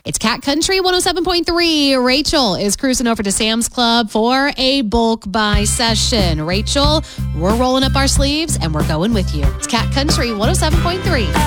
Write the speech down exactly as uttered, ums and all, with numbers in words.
It's Cat Country one oh seven point three. Rachel is cruising over to Sam's Club for a bulk buy session. Rachel, we're rolling up our sleeves and we're going with you. It's Cat Country one oh seven point three.